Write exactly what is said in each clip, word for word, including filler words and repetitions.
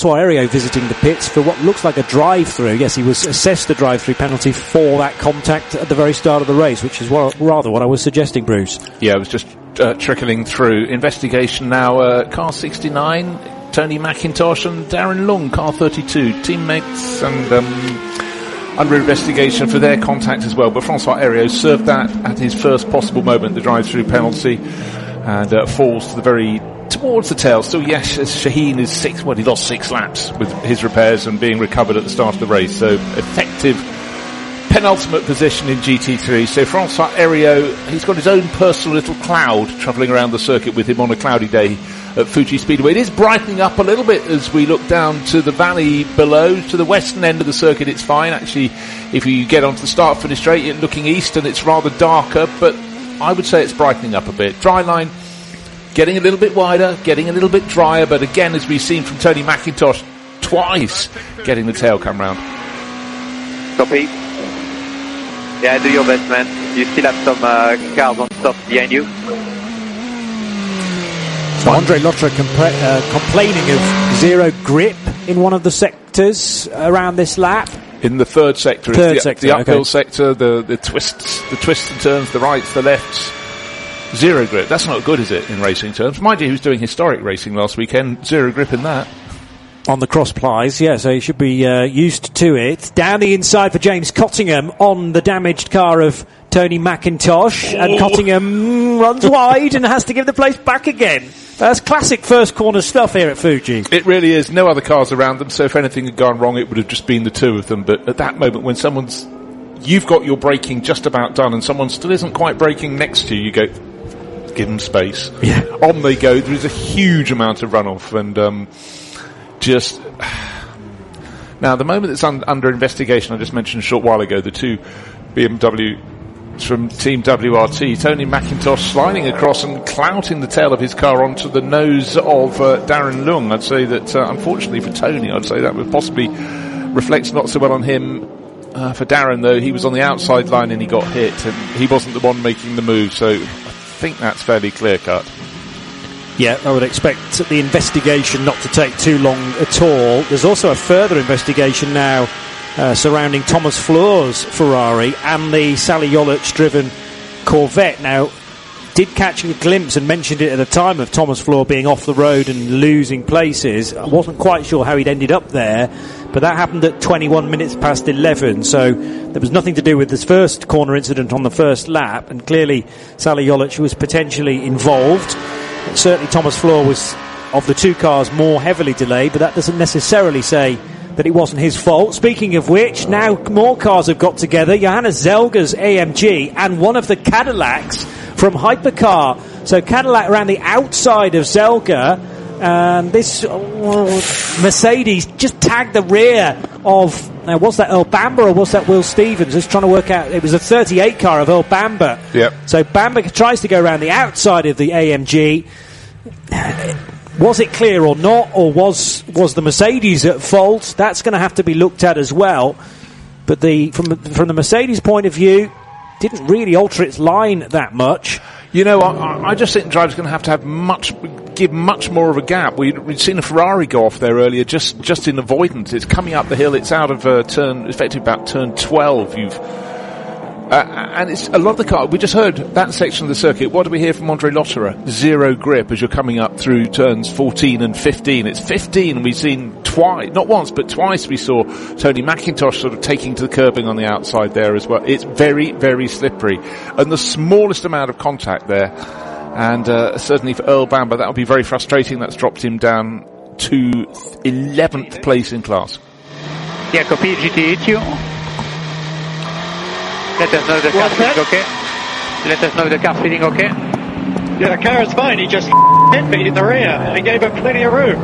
Francois Heriot visiting the pits for what looks like a drive-through. Yes, he was assessed a drive-through penalty for that contact at the very start of the race, which is what, rather what I was suggesting, Bruce. Yeah, it was just uh, trickling through. Investigation now, uh, car sixty-nine, Tony McIntosh and Darren Lung, car thirty-two, teammates and um, under investigation for their contact as well. But Francois Heriot served that at his first possible moment, the drive-through penalty, and uh, falls to the very towards the tail. Still, yes, Shaheen is six. Well, he lost six laps with his repairs and being recovered at the start of the race. So effective penultimate position in G T three. So Francois Heriot, he's got his own personal little cloud travelling around the circuit with him on a cloudy day at Fuji Speedway. It is brightening up a little bit as we look down to the valley below, to the western end of the circuit. It's fine, actually. If you get onto the start finish straight, you're looking east and it's rather darker, but I would say it's brightening up a bit. Dry line getting a little bit wider, getting a little bit drier, but again, as we've seen from Tony McIntosh twice, getting the tail come round. Copy. Yeah, do your best, man. You still have some uh, cars on top behind you. So Andre Lotterer compla- uh, complaining of zero grip in one of the sectors around this lap. In the third sector, third it's the, sector, the uphill okay. sector, the, the twists, the twists and turns, the rights, the lefts. Zero grip. That's not good, is it, in racing terms? Mind you, he was doing historic racing last weekend. Zero grip in that. On the cross plies, yeah, so he should be uh, used to it. Down the inside for James Cottingham on the damaged car of Tony McIntosh. Oh. And Cottingham runs wide and has to give the place back again. That's classic first corner stuff here at Fuji. It really is. No other cars around them, so if anything had gone wrong, it would have just been the two of them. But at that moment, when someone's... You've got your braking just about done and someone still isn't quite braking next to you, you go... Give them space. Yeah. On they go. There is a huge amount of runoff, and um, just now the moment that's un- under investigation. I just mentioned a short while ago the two B M W from Team W R T. Tony McIntosh sliding across and clouting the tail of his car onto the nose of uh, Darren Lung. I'd say that uh, unfortunately for Tony, I'd say that would possibly reflect not so well on him. Uh, for Darren, though, he was on the outside line and he got hit, and he wasn't the one making the move. So. I think that's fairly clear cut. Yeah, I would expect the investigation not to take too long at all. There's also a further investigation now uh, surrounding Thomas Fleur's Ferrari and the Sally Yollich driven Corvette. Now, did catch a glimpse and mentioned it at the time of Thomas Fleur being off the road and losing places. I wasn't quite sure how he'd ended up there, but that happened at twenty-one minutes past eleven, so there was nothing to do with this first corner incident on the first lap, and clearly Sally Yollich was potentially involved. And certainly Thomas Fleur was, of the two cars, more heavily delayed, but that doesn't necessarily say that it wasn't his fault. Speaking of which, now more cars have got together. Johannes Zelger's A M G and one of the Cadillacs from Hypercar. So Cadillac around the outside of Zelger, and this uh, Mercedes just tagged the rear of, now was that Earl Bamber or was that Will Stevens? Just trying to work out, it was a thirty-eight car of Earl Bamber. Yep. So Bamber tries to go around the outside of the A M G. Was it clear or not, or was was the Mercedes at fault? That's going to have to be looked at as well. But the from the, from the Mercedes point of view, didn't really alter its line that much. You know, I, I just think the driver's going to have to have much, give much more of a gap. We, we'd seen a Ferrari go off there earlier, just just in avoidance. It's coming up the hill. It's out of uh, turn, effectively about turn twelve. You've uh, and it's a lot of the car. We just heard that section of the circuit. What do we hear from Andre Lotterer? Zero grip as you're coming up through turns fourteen and fifteen. It's fifteen. We've seen twice, not once, but twice. We saw Tony McIntosh sort of taking to the curbing on the outside there as well. It's very, very slippery, and the smallest amount of contact there. And uh, certainly for Earl Bamber, that would be very frustrating. That's dropped him down to eleventh place in class. Yeah, copy G T hit you. Let us know the car feeling okay. Let us know the car feeling okay. Yeah, the car is fine. He just hit me in the rear and gave him plenty of room.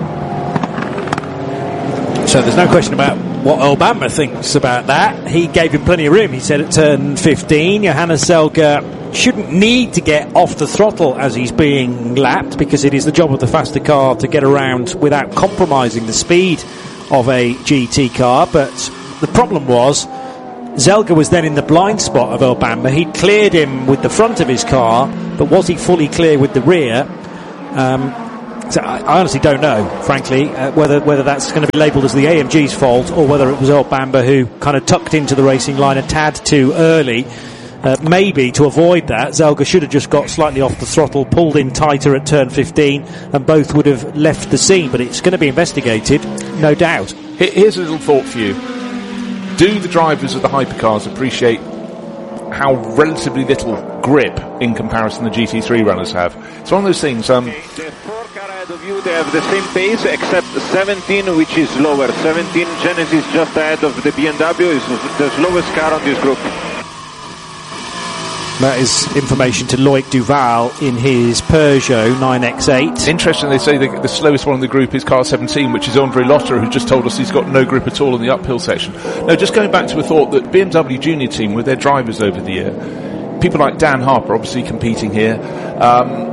So there's no question about what Earl Bamber thinks about that. He gave him plenty of room. He said at turn fifteen, Johannes Zelger shouldn't need to get off the throttle as he's being lapped, because it is the job of the faster car to get around without compromising the speed of a G T car. But the problem was Zelger was then in the blind spot of Earl Bamber. He'd cleared him with the front of his car, but was he fully clear with the rear? Um, So I, I honestly don't know, frankly, uh, whether whether that's going to be labelled as the A M G's fault or whether it was Earl Bamber who kind of tucked into the racing line a tad too early. Uh, maybe to avoid that, Zelga should have just got slightly off the throttle, pulled in tighter at turn fifteen, and both would have left the scene. But it's going to be investigated, no doubt. Here's a little thought for you. Do the drivers of the hypercars appreciate how relatively little grip in comparison the G T three runners have? It's one of those things. Um, the four car ahead of you, they have the same pace except seventeen, which is lower. seventeen Genesis just ahead of the B M W is the slowest car on this group. That is information to Loic Duval in his Peugeot nine X eight. Interesting, they say the, the slowest one in the group is car seventeen, which is Andre Lotter, who just told us he's got no grip at all in the uphill section. No, just going back to a thought that B M W Junior Team, with their drivers over the year, people like Dan Harper obviously competing here, um,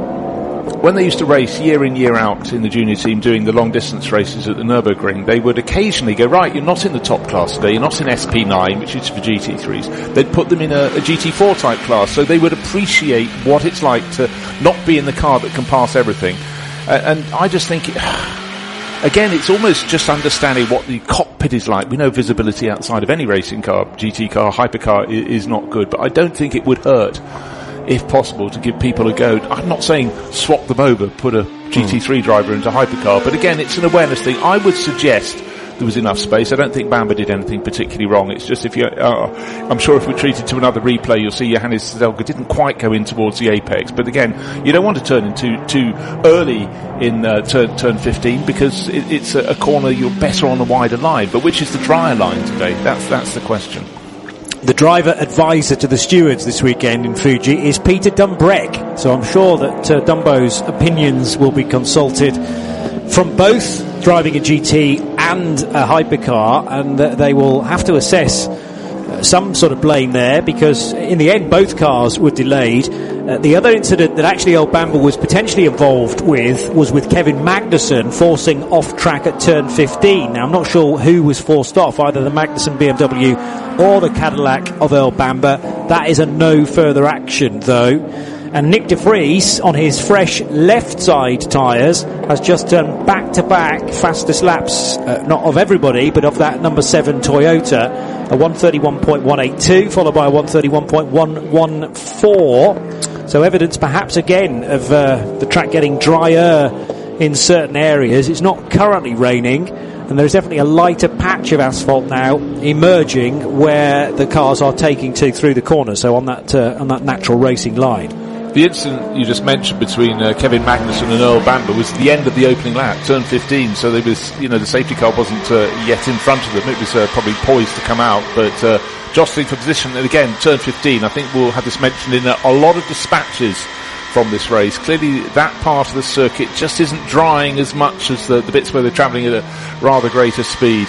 when they used to race year in, year out in the junior team doing the long distance races at the Nürburgring, they would occasionally go, right, you're not in the top class today, you're not in S P nine, which is for G T threes. They'd put them in a, a G T four type class, so they would appreciate what it's like to not be in the car that can pass everything. Uh, and I just think, it, again, it's almost just understanding what the cockpit is like. We know visibility outside of any racing car, G T car, hypercar, is, is not good, but I don't think it would hurt, if possible, to give people a go. I'm not saying swap them over, put a G T three mm. driver into hypercar, but again, it's an awareness thing. I would suggest there was enough space. I don't think Bamber did anything particularly wrong. It's just if you, uh, I'm sure if we treat it to another replay, you'll see Johannes Zelga didn't quite go in towards the apex. But again, you don't want to turn in too, too early in uh, turn, turn fifteen, because it, it's a, a corner you're better on a wider line. But which is the drier line today? That's, that's the question. The driver advisor to the stewards this weekend in Fuji is Peter Dumbreck, so I'm sure that uh, Dumbo's opinions will be consulted from both driving a G T and a hypercar, and uh, they will have to assess uh, some sort of blame there, because in the end both cars were delayed. Uh, the other incident that actually Earl Bamber was potentially involved with was with Kevin Magnussen forcing off track at turn fifteen. Now I'm not sure who was forced off, either the Magnussen B M W or the Cadillac of Earl Bamber. That is a no further action though. And Nick de Vries, on his fresh left side tyres, has just done back to back fastest laps, uh, not of everybody, but of that number seven Toyota, a one thirty-one point one eight two, followed by a one thirty-one point one one four. So evidence perhaps again of uh, the track getting drier in certain areas. It's not currently raining, and there's definitely a lighter patch of asphalt now emerging where the cars are taking to through the corner, so on that uh, on that natural racing line. The incident you just mentioned between uh, Kevin Magnussen and Earl Bamber was the end of the opening lap, turn fifteen, so they was, you know, the safety car wasn't uh, yet in front of them. It was uh, probably poised to come out, but uh, jostling for position. And again, turn fifteen, I think we'll have this mentioned in a, a lot of dispatches from this race. Clearly that part of the circuit just isn't drying as much as the, the bits where they're travelling at a rather greater speed.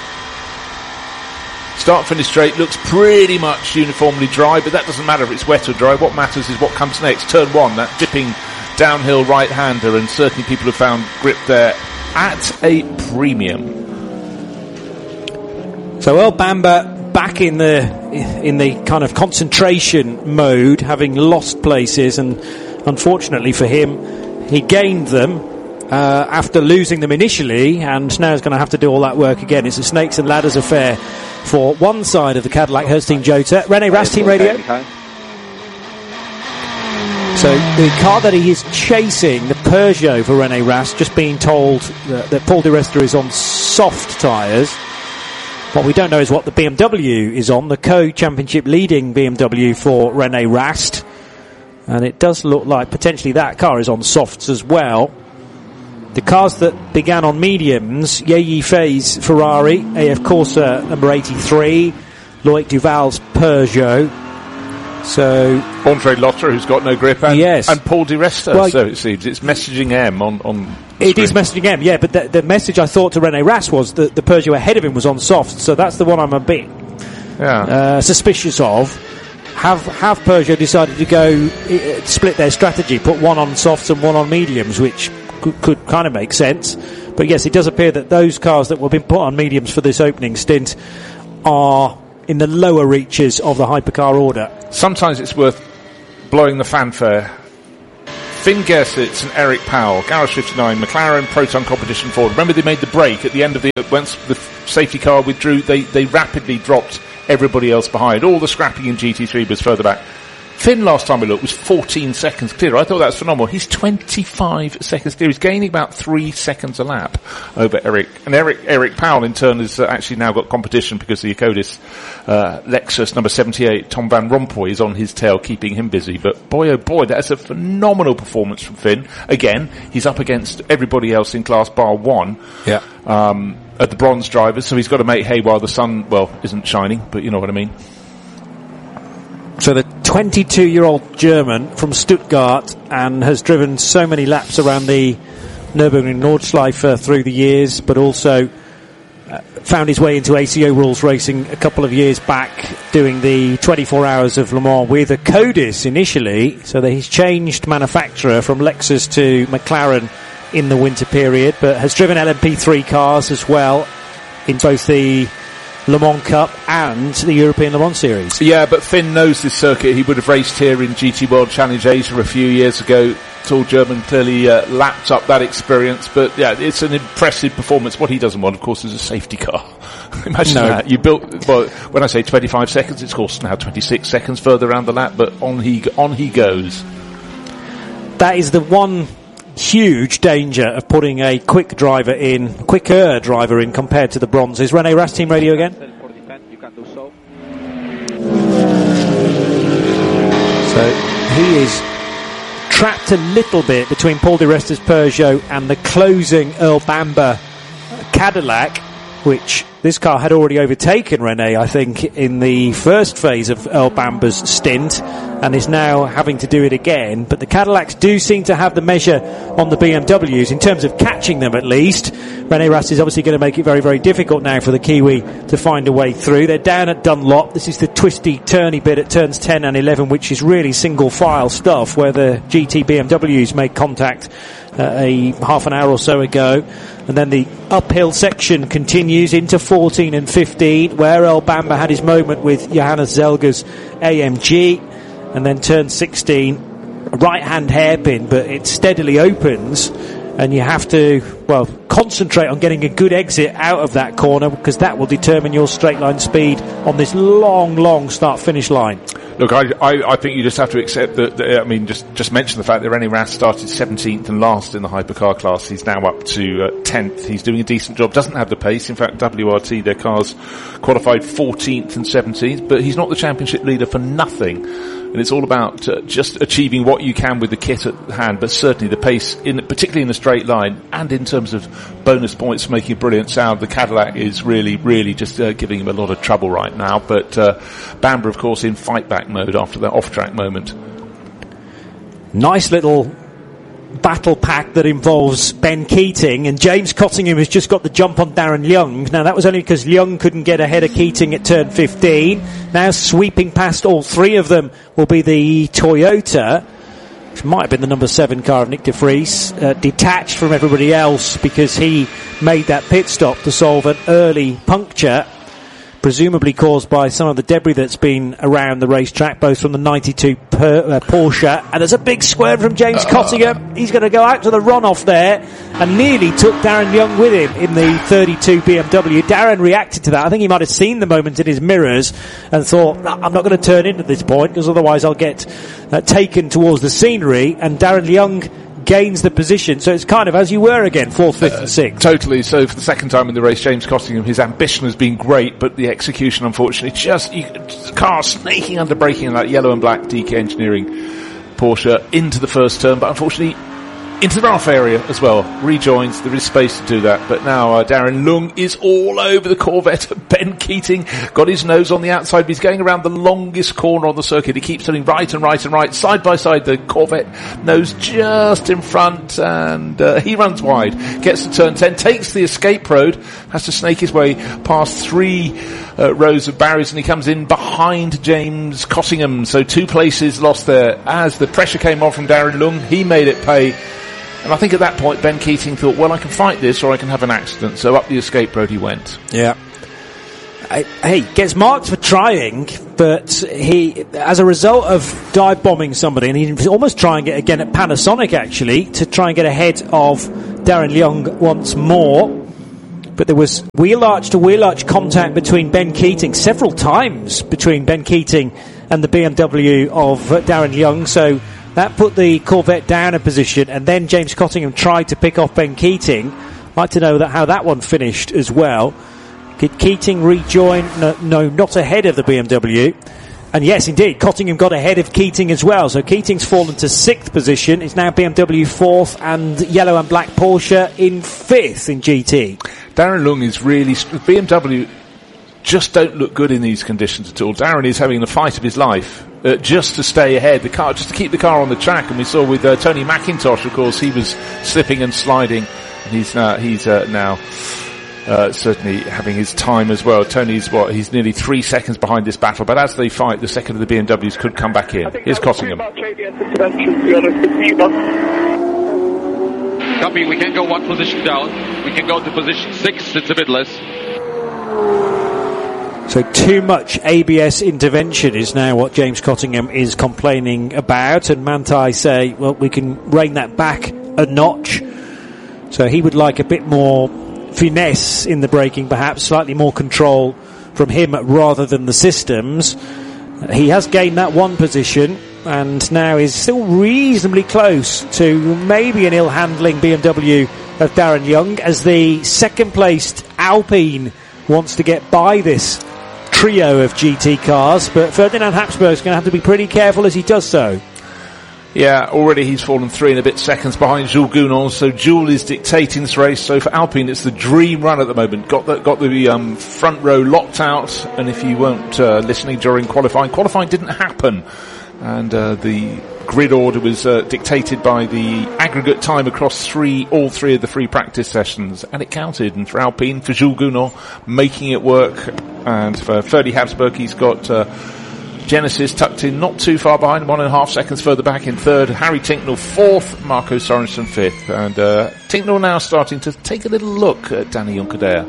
Start finish straight looks pretty much uniformly dry, but that doesn't matter if it's wet or dry. What matters is what comes next. Turn one, that dipping downhill right-hander, and certainly people have found grip there at a premium. So Earl Bamber back in the in the kind of concentration mode, having lost places, and unfortunately for him, he gained them uh, after losing them initially, and now he's going to have to do all that work again. It's a snakes and ladders affair for one side of the Cadillac Hertz Team Jota. Rene Rast Team Radio. So the car that he is chasing, the Peugeot for Rene Rast, just being told that, that Paul di Resta is on soft tyres. What we don't know is what the B M W is on, the co-championship leading B M W for Rene Rast. And it does look like potentially that car is on softs as well. The cars that began on mediums, Ye Fei's Ferrari, A F Corsa number eighty-three, Loic Duval's Peugeot. So Andre Lotter, who's got no grip, and, yes. and Paul di Resta, well, so it seems. It's messaging M on, on It screen. is messaging M, yeah, but the, the message I thought to Rene Rast was that the Peugeot ahead of him was on soft, so that's the one I'm a bit yeah. uh, suspicious of. Have have Peugeot decided to go uh, split their strategy, put one on softs and one on mediums, which could, could kind of make sense. But yes, it does appear that those cars that were being put on mediums for this opening stint are in the lower reaches of the hypercar order. Sometimes it's worth blowing the fanfare Finn Gersitz and Eric Powell, Garage fifty-nine, McLaren Proton Competition Ford. Remember they made the break at the end of the, once the safety car withdrew, they, they rapidly dropped everybody else behind. All the scrapping in G T three was further back. Finn, last time we looked, was fourteen seconds clear. I thought that was phenomenal. He's twenty-five seconds clear. He's gaining about three seconds a lap over Eric. And Eric Eric Powell, in turn, has uh, actually now got competition because the Ecodis uh, Lexus number seventy-eight, Tom Van Rompuy, is on his tail, keeping him busy. But boy, oh boy, that's a phenomenal performance from Finn. Again, he's up against everybody else in class bar one. Yeah. Um, at the bronze drivers, so he's got to make hay while the sun, well, isn't shining, but you know what I mean. So the twenty-two-year-old German from Stuttgart and has driven so many laps around the Nürburgring Nordschleife through the years, but also uh, found his way into A C O rules racing a couple of years back, doing the twenty-four hours of Le Mans with Ecodis initially, so that he's changed manufacturer from Lexus to McLaren in the winter period, but has driven L M P three cars as well in both the Le Mans Cup and the European Le Mans Series. Yeah, but Finn knows this circuit. He would have raced here in G T World Challenge Asia a few years ago. Tall German clearly uh, lapped up that experience, but yeah, it's an impressive performance. What he doesn't want, of course, is a safety car. Imagine no. that. You built, well, when I say twenty-five seconds, it's of course now twenty-six seconds further around the lap, but on he, on he goes. That is the one huge danger of putting a quick driver in, quicker driver in compared to the bronzes. Rene Rast, Team Radio again. So he is trapped a little bit between Paul di Resta's Peugeot and the closing Earl Bamber Cadillac, which this car had already overtaken Rene, I think, in the first phase of Earl Bamber's stint, and is now having to do it again. But the Cadillacs do seem to have the measure on the B M Ws, in terms of catching them at least. Rene Rast is obviously going to make it very, very difficult now for the Kiwi to find a way through. They're down at Dunlop. This is the twisty, turny bit at turns ten and eleven, which is really single file stuff, where the G T B M Ws made contact uh, a half an hour or so ago. And then the uphill section continues into fourteen and fifteen, where Earl Bamber had his moment with Johannes Zelger's A M G. And then turn sixteen, a right-hand hairpin, but it steadily opens, and you have to, well, concentrate on getting a good exit out of that corner, because that will determine your straight line speed on this long, long start-finish line. Look, I, I, I think you just have to accept that, that, I mean, just, just mention the fact that Rene Rast started seventeenth and last in the hypercar class. He's now up to uh, tenth. He's doing a decent job. Doesn't have the pace. In fact, W R T, their cars qualified fourteenth and seventeenth, but he's not the championship leader for nothing. And it's all about uh, just achieving what you can with the kit at hand, but certainly the pace, in, particularly in the straight line, and in terms of bonus points for making a brilliant sound, the Cadillac is really, really just uh, giving him a lot of trouble right now. But uh, Bamber, of course, in fight-back mode after that off-track moment. Nice little battle pack that involves Ben Keating, and James Cottingham has just got the jump on Darren Young. Now that was only because Young couldn't get ahead of Keating at turn fifteen. Now sweeping past all three of them will be the Toyota, which might have been the number seven car of Nick de Vries, uh, detached from everybody else because he made that pit stop to solve an early puncture, presumably caused by some of the debris that's been around the racetrack, both from the ninety-two per, uh, Porsche. And there's a big swerve from James Cottingham. He's going to go out to the runoff there and nearly took Darren Young with him in the thirty-two B M W. Darren reacted to that. I think he might have seen the moment in his mirrors and thought, no, I'm not going to turn in at this point because otherwise I'll get uh, taken towards the scenery. And Darren Young gains the position, so it's kind of as you were again, fourth, fifth, uh, and sixth. Totally. So for the second time in the race, James Cottingham, his ambition has been great, but the execution, unfortunately, just you, the car snaking under braking in that yellow and black D K Engineering Porsche into the first turn, but unfortunately into the rough area as well. Rejoins, there is space to do that, but now uh, Darren Lung is all over the Corvette. Ben Keating got his nose on the outside, but he's going around the longest corner on the circuit. He keeps turning right and right and right, side by side. The Corvette nose just in front, and uh, he runs wide, gets to turn ten, takes the escape road, has to snake his way past three uh, rows of barriers, and he comes in behind James Cottingham. So two places lost there. As the pressure came on from Darren Lung, he made it pay. And I think at that point, Ben Keating thought, well, I can fight this or I can have an accident. So up the escape road he went. Yeah. Hey, gets marked for trying, but he, as a result of dive bombing somebody, and he's almost trying it again at Panasonic actually, to try and get ahead of Darren Young once more. But there was wheel arch to wheel arch contact between Ben Keating, several times between Ben Keating and the B M W of uh, Darren Young, so that put the Corvette down a position, and then James Cottingham tried to pick off Ben Keating. I'd like to know that how that one finished as well. Did Keating rejoin? No, no, not ahead of the B M W. And yes, indeed, Cottingham got ahead of Keating as well. So Keating's fallen to sixth position. It's now B M W fourth and yellow and black Porsche in fifth in G T. Darren Lung is really... B M W just don't look good in these conditions at all. Darren is having the fight of his life uh, just to stay ahead, the car, just to keep the car on the track. And we saw with uh, Tony McIntosh, of course, he was slipping and sliding. And he's now... He's, uh, now Uh, certainly having his time as well. Tony's what? He's nearly three seconds behind this battle, but as they fight, the second of the B M Ws could come back in. Here's Cottingham. Copy, we can go one position down. We can go to position six, it's a bit less. So too much A B S intervention is now what James Cottingham is complaining about, and Manthey say, well, we can rein that back a notch. So he would like a bit more finesse in the braking, perhaps slightly more control from him rather than the systems. He has gained that one position and now is still reasonably close to maybe an ill-handling B M W of Darren Young, as the second-placed Alpine wants to get by this trio of G T cars, but Ferdinand Habsburg is going to have to be pretty careful as he does so. Yeah, already he's fallen three and a bit seconds behind Jules Gounon, so Jules is dictating this race. So for Alpine, it's the dream run at the moment. Got the, got the um, front row locked out, and if you weren't uh, listening during qualifying, qualifying didn't happen. And uh, the grid order was uh, dictated by the aggregate time across three, all three of the free practice sessions, and it counted. And for Alpine, for Jules Gounon, making it work. And for Ferdy Habsburg, he's got... Uh, Genesis tucked in not too far behind, one and a half seconds further back in third. Harry Tinknell fourth, Marco Sorensen fifth. And uh, Tinknell now starting to take a little look at Danny Juncadella.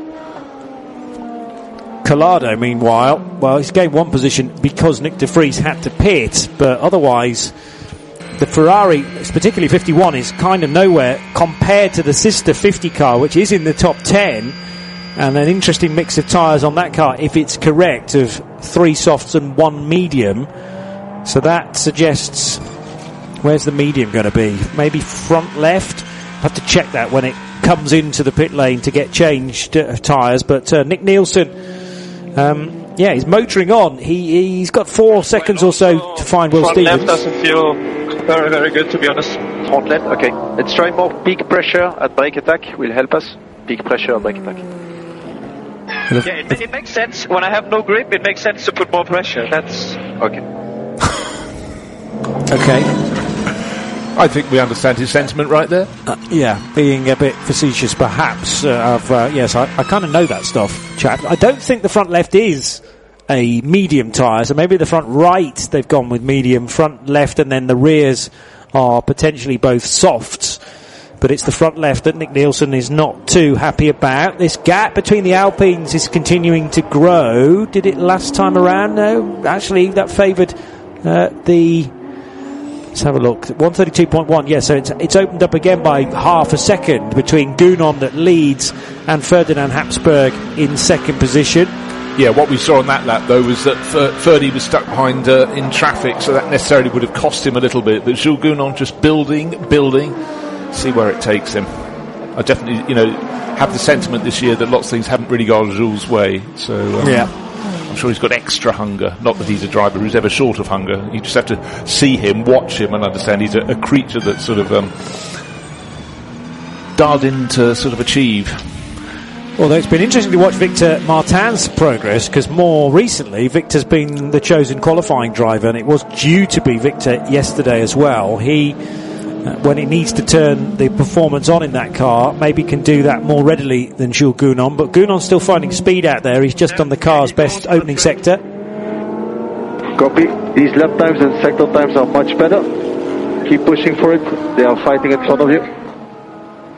Collado, meanwhile, well, he's gained one position because Nick de Vries had to pit, but otherwise the Ferrari, particularly fifty-one, is kind of nowhere compared to the sister fifty car, which is in the top ten. And an interesting mix of tyres on that car, if it's correct, of three softs and one medium. So that suggests, where's the medium going to be? Maybe front left? I'll have to check that when it comes into the pit lane to get changed uh, tyres. But uh, Nick Nielsen, um, yeah, he's motoring on. He, he's got four seconds or so to find Will front Stevens. Front left doesn't feel very, very good, to be honest. Front left, okay. Let's try more peak pressure at brake attack, will help us. Peak pressure at brake attack. Yeah, it, it makes sense. When I have no grip, it makes sense to put more pressure. That's okay. Okay. I think we understand his sentiment right there. Uh, yeah, being a bit facetious, perhaps. Uh, of uh, yes, I, I kind of know that stuff, chap. I don't think the front left is a medium tyre, so maybe the front right they've gone with medium, front left, and then the rears are potentially both softs. But it's the front left that Nick Nielsen is not too happy about. This gap between the Alpines is continuing to grow. Did it last time around? No, actually that favoured uh, the... Let's have a look. one thirty-two point one, yes, yeah, so it's, it's opened up again by half a second between Gounon that leads and Ferdinand Habsburg in second position. Yeah, what we saw on that lap, though, was that Fer- Ferdy was stuck behind uh, in traffic, so that necessarily would have cost him a little bit. But Jules Gounon just building, building... see where it takes him. I definitely, you know, have the sentiment this year that lots of things haven't really gone Jules' way. So um, yeah, I'm sure he's got extra hunger. Not that he's a driver who's ever short of hunger. You just have to see him, watch him, and understand he's a, a creature that's sort of um, dialed in to sort of achieve. Although it's been interesting to watch Victor Martin's progress, because more recently Victor's been the chosen qualifying driver, and it was due to be Victor yesterday as well. He Uh, when he needs to turn the performance on in that car, maybe can do that more readily than Jules Gounon, but Gounon's still finding speed out there. He's just done the car's best opening sector. Copy. These lap times and sector times are much better. Keep pushing for it. They are fighting in front of you.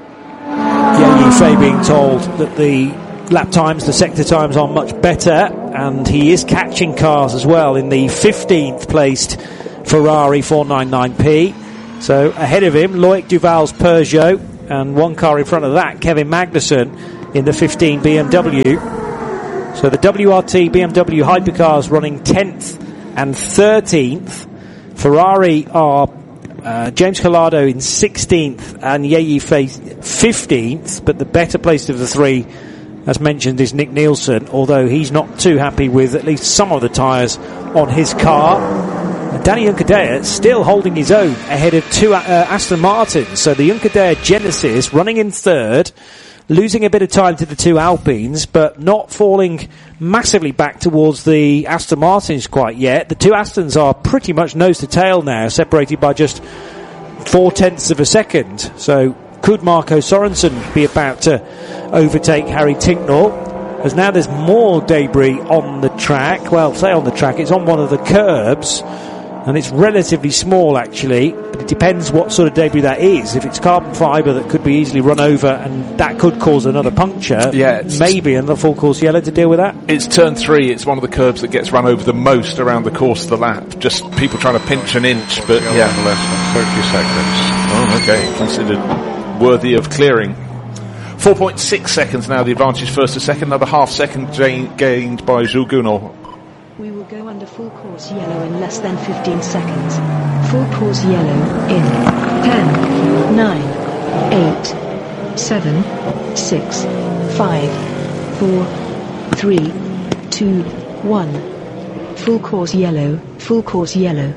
Yeah, Yifei being told that the lap times, the sector times are much better, and he is catching cars as well in the fifteenth placed Ferrari four ninety-nine P. So ahead of him, Loic Duval's Peugeot, and one car in front of that, Kevin Magnussen in the fifteen B M W. So the W R T B M W hypercars running tenth and thirteenth. Ferrari are uh, James Collado in sixteenth and Yeyi Fei fifteenth, but the better placed of the three, as mentioned, is Nick Nielsen, although he's not too happy with at least some of the tyres on his car. And Danny Juncadella still holding his own ahead of two uh, Aston Martins. So the Juncadella Genesis running in third, losing a bit of time to the two Alpines, but not falling massively back towards the Aston Martins quite yet. The two Astons are pretty much nose to tail now, separated by just four tenths of a second. So could Marco Sorensen be about to overtake Harry Tincknell? As now there's more debris on the track. Well, say on the track, it's on one of the curbs, and it's relatively small actually, but it depends what sort of debris that is. If it's carbon fibre that could be easily run over and that could cause another puncture, yeah, maybe another full course yellow to deal with that. It's turn three, it's one of the curbs that gets run over the most around the course of the lap. Just people trying to pinch an inch, but yeah. Less than thirty seconds. Oh, okay, considered worthy of clearing. four point six seconds now, the advantage first to second, another half second gained by Jules Gounod. We will go under full course yellow in less than fifteen seconds. Full course yellow in ten, nine, eight, seven, six, five, four, three, two, one. Full course yellow, full course yellow.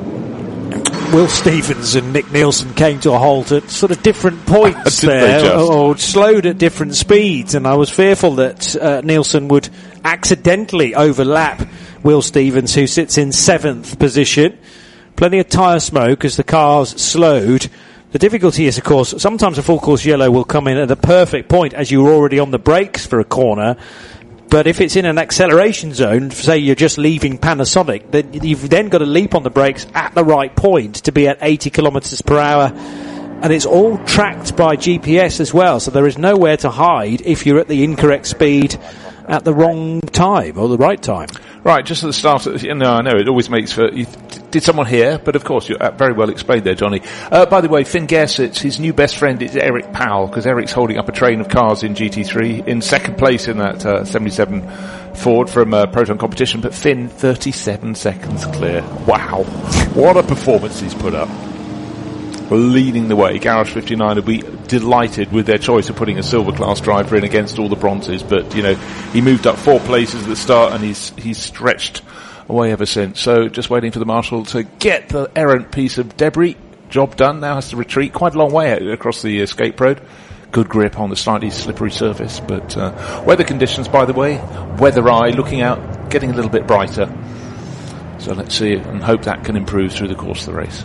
Will Stevens and Nick Nielsen came to a halt at sort of different points there, or, or slowed at different speeds, and I was fearful that uh, Nielsen would accidentally overlap Will Stevens, who sits in seventh position. Plenty of tyre smoke as the cars slowed. The difficulty is, of course, sometimes a full course yellow will come in at the perfect point as you're already on the brakes for a corner. But if it's in an acceleration zone, say you're just leaving Panasonic, then you've then got to leap on the brakes at the right point to be at eighty kilometres per hour. And it's all tracked by G P S as well, so there is nowhere to hide if you're at the incorrect speed at the wrong time or the right time. Right, just at the start, of, you know, I know it always makes for. You, did someone hear? But of course, you're very well explained there, Johnny. Uh, by the way, Finn Gersitz, his new best friend is Eric Powell, because Eric's holding up a train of cars in G T three in second place in that uh, seventy-seven Ford from uh, Proton competition. But Finn, thirty-seven seconds clear. Wow, what a performance he's put up. Leading the way. Garage fifty-nine will be delighted with their choice of putting a silver class driver in against all the bronzes, but you know, he moved up four places at the start and he's he's stretched away ever since. So just waiting for the marshal to get the errant piece of debris. Job done. Now has to retreat quite a long way across the escape road. Good grip on the slightly slippery surface, but uh, weather conditions, by the way, weather eye looking out, getting a little bit brighter. So let's see and hope that can improve through the course of the race.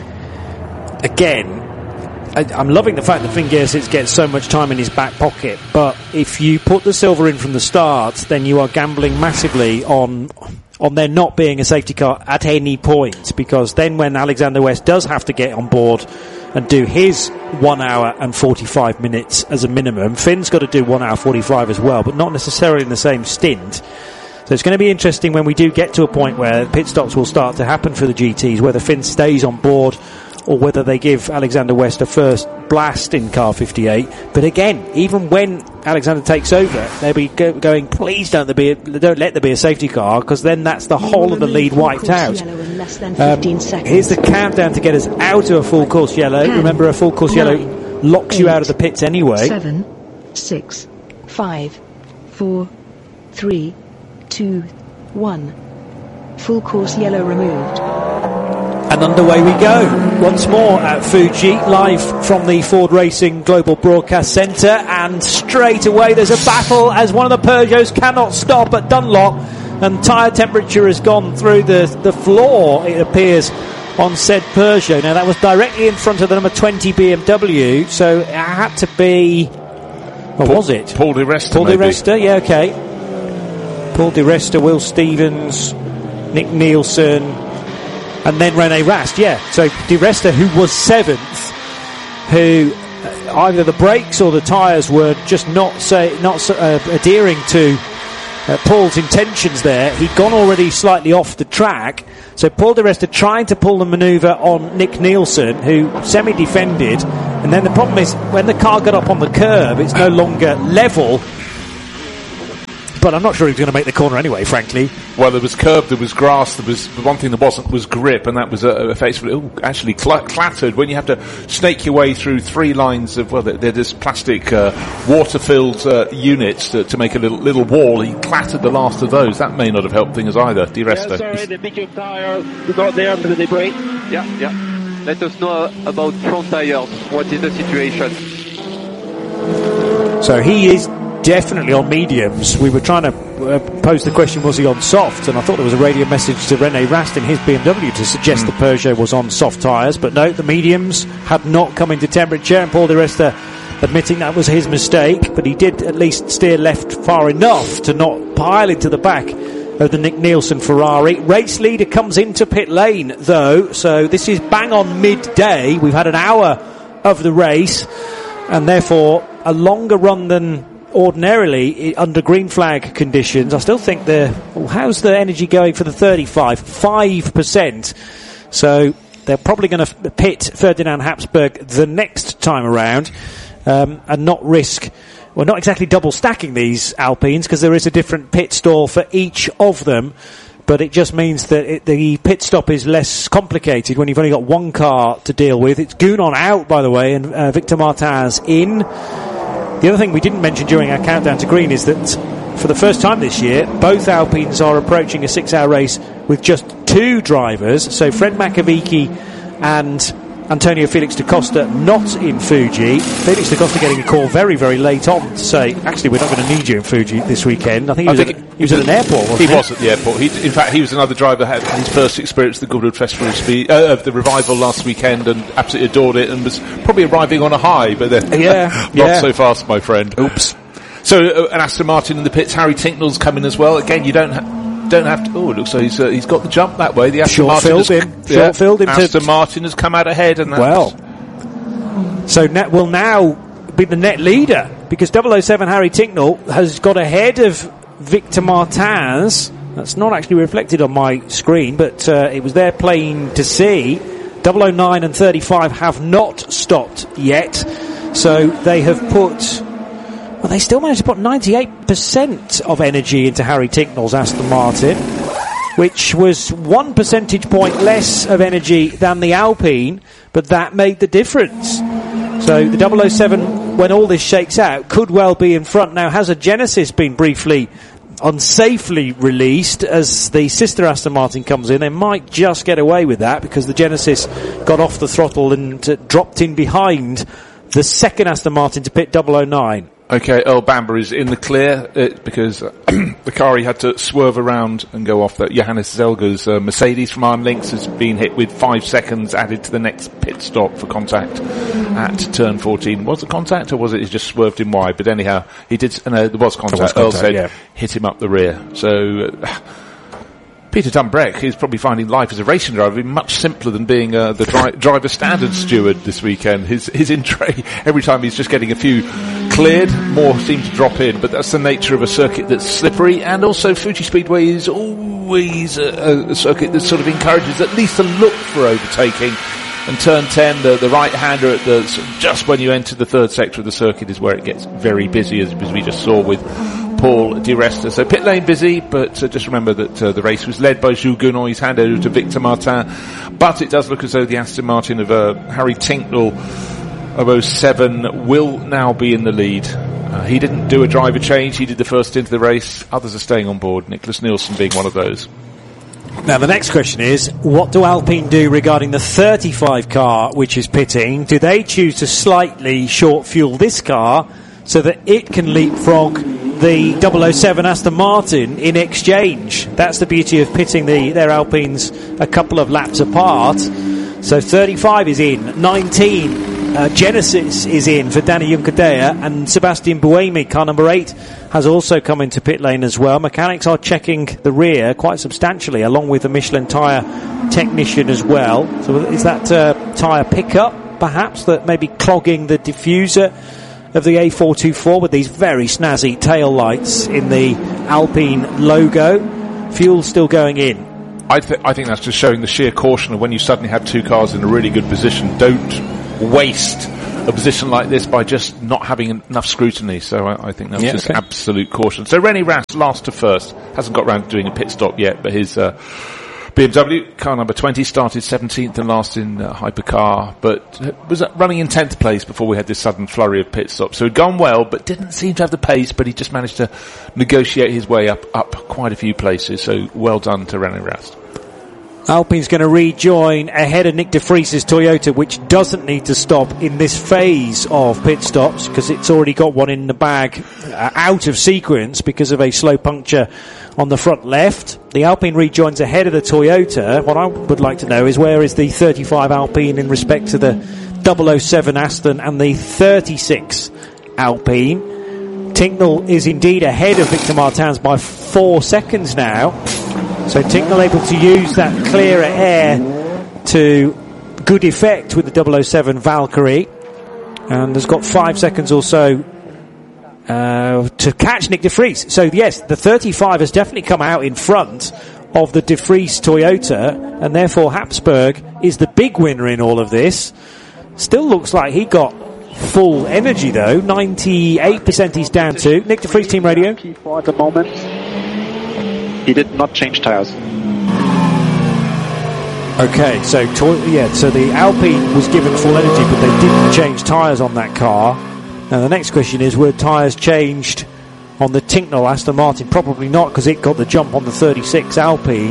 Again, I, I'm loving the fact that Finn Gersitz gets so much time in his back pocket, but if you put the silver in from the start, then you are gambling massively on on there not being a safety car at any point, because then when Alexander West does have to get on board and do his one hour and forty-five minutes as a minimum, Finn's got to do one hour forty-five as well, but not necessarily in the same stint. So it's going to be interesting when we do get to a point where pit stops will start to happen for the G Ts, whether Finn stays on board or whether they give Alexander West a first blast in car fifty-eight. But again, even when Alexander takes over, they'll be go- going, please don't, there be a, don't let there be a safety car, because then that's the whole of the lead wiped out. Um, here's the countdown to get us out of a full course yellow. Ten, Remember, a full course nine, yellow locks eight, you out of the pits anyway. Seven, six, five, four, three, two, one. Full course yellow removed. And underway we go once more at Fuji, live from the Ford Racing Global Broadcast Centre, and straight away there's a battle as one of the Peugeots cannot stop at Dunlop, and tyre temperature has gone through the, the floor, it appears, on said Peugeot. Now that was directly in front of the number twenty B M W, so it had to be, what Paul, was it? Paul Di Resta. Paul Di Resta, yeah, okay. Paul Di Resta, Will Stevens, Nick Nielsen, and then Rene Rast, yeah. So Di Resta, who was seventh, who uh, either the brakes or the tyres were just not say not uh, adhering to uh, Paul's intentions there. He'd gone already slightly off the track, so Paul di Resta trying to pull the manoeuvre on Nick Nielsen, who semi-defended, and then the problem is when the car got up on the curb, it's no longer level. But I'm not sure he was going to make the corner anyway, frankly. Well, there was curb, there was grass, there was the one thing that wasn't was grip, and that was uh, effectively ooh, actually cl- clattered. When you have to snake your way through three lines of, well, they're, they're just plastic uh, water-filled uh, units to, to make a little little wall, he clattered the last of those. That may not have helped things either. Di Resta. Yeah, sorry, the bigger tires got there under the debris. Yeah, yeah. Let us know about front tires. What is the situation? So he is definitely on mediums. We were trying to uh, pose the question, was he on soft? And I thought there was a radio message to René Rast in his B M W to suggest mm. the Peugeot was on soft tyres, but no, the mediums had not come into temperature, and Paul di Resta admitting that was his mistake, but he did at least steer left far enough to not pile into the back of the Nick Nielsen Ferrari. Race leader comes into pit lane though, so this is bang on midday. We've had an hour of the race, and therefore a longer run than ordinarily under green flag conditions. I still think the well, how's the energy going for the thirty-five? five percent. So they're probably going to pit Ferdinand Habsburg the next time around, um, and not risk, well, not exactly double stacking these Alpines, because there is a different pit stall for each of them, but it just means that it, the pit stop is less complicated when you've only got one car to deal with. It's Gounon out, by the way, and uh, Victor Martins in. The other thing we didn't mention during our countdown to green is that for the first time this year, both Alpines are approaching a six-hour race with just two drivers. So Fred Makovici and Antonio Felix da Costa not in Fuji. Felix da Costa getting a call very, very late on to say, actually, we're not going to need you in Fuji this weekend. I think he was, I think at, he was at an airport, wasn't he? He was at the airport. He, in fact, he was another driver who had his first experience at the Goodwood Festival of, Speed, uh, of the Revival last weekend and absolutely adored it, and was probably arriving on a high, but then yeah, not yeah. so fast, my friend. Oops. So, uh, an Aston Martin in the pits. Harry Tinknell's coming as well. Again, you don't ha- don't have to. Oh, it looks like he's uh, he's got the jump that way. The Aston Short Martin filled has, him. yeah, Short filled him. Aston to Martin has come out ahead, and that's well. So net will now be the net leader, because double oh seven Harry Tinknell has got ahead of Victor Martins. That's not actually reflected on my screen, but uh, it was there plain to see. double oh nine and thirty-five have not stopped yet, so they have put. Well, they still managed to put ninety-eight percent of energy into Harry Tinknell's Aston Martin, which was one percentage point less of energy than the Alpine, but that made the difference. So the double oh seven, when all this shakes out, could well be in front. Now, has a Genesis been briefly, unsafely released as the sister Aston Martin comes in? They might just get away with that, because the Genesis got off the throttle and uh, dropped in behind the second Aston Martin to pit double oh nine. Okay, Earl Bamber is in the clear uh, because uh, the car he had to swerve around and go off. That Johannes Zelger's uh, Mercedes from Iron Links has been hit with five seconds added to the next pit stop for contact at turn fourteen. Was it contact, or was it he just swerved in wide? But anyhow, he did. Uh, no, there was contact. There was Earl contact, said yeah. hit him up the rear. So. Uh, Peter Dumbreck is probably finding life as a racing driver much simpler than being uh, the dri- driver standard steward this weekend. His his in tray, every time he's just getting a few cleared, more seem to drop in, but that's the nature of a circuit that's slippery, and also Fuji Speedway is always a, a circuit that sort of encourages at least a look for overtaking. And turn ten, the, the right-hander at the just when you enter the third sector of the circuit is where it gets very busy, as, as we just saw with Paul di Resta. So pit lane busy, but uh, just remember that uh, the race was led by Jules Gounon. He's handed over to Victor Martin, but it does look as though the Aston Martin of uh, Harry Tinknell of oh seven will now be in the lead. Uh, he didn't do a driver change. He did the first into the race. Others are staying on board, Nicholas Nielsen being one of those. Now the next question is, what do Alpine do regarding the thirty-five car which is pitting? Do they choose to slightly short fuel this car so that it can leapfrog the double oh seven Aston Martin in exchange? That's the beauty of pitting the their Alpines a couple of laps apart. So thirty-five is in, nineteen uh, Genesis is in for Danny Juncadella, and Sebastian Buemi, car number eight, has also come into pit lane as well. Mechanics are checking the rear quite substantially, along with the Michelin tyre technician as well. So is that uh, tyre pickup, perhaps, that may be clogging the diffuser? of the A four twenty-four with these very snazzy tail lights in the Alpine logo. Fuel still going in. I, th- I think that's just showing the sheer caution of when you suddenly have two cars in a really good position. Don't waste a position like this by just not having enough scrutiny. So I, I think that's yeah, just okay. absolute caution. So René Rast, last to first, hasn't got round to doing a pit stop yet, but his uh, B M W car number twenty started seventeenth and last in uh, hypercar, but was running in tenth place before we had this sudden flurry of pit stops. So he'd gone well, but didn't seem to have the pace, but he just managed to negotiate his way up, up quite a few places. So well done to René Rast. Alpine's going to rejoin ahead of Nick de Vries's Toyota, which doesn't need to stop in this phase of pit stops because it's already got one in the bag uh, out of sequence because of a slow puncture on the front left. The Alpine rejoins ahead of the Toyota. What I would like to know is where is the thirty-five Alpine in respect to the double oh seven Aston and the thirty-six Alpine. Tincknell is indeed ahead of Victor Martins by four seconds now. So Tincknell able to use that clearer air to good effect with the double oh seven Valkyrie, and has got five seconds or so uh, to catch Nick de Vries. So yes, the thirty-five has definitely come out in front of the de Vries Toyota, and therefore Habsburg is the big winner in all of this. Still looks like he got full energy though. ninety-eight percent he's down to. Nick de Vries, Team Radio. For the moment, he did not change tires. Okay, so to- yeah, so the Alpine was given full energy, but they didn't change tyres on that car. Now the next question is, were tyres changed on the Tincknell Aston Martin? Probably not, because it got the jump on the thirty-six Alpine,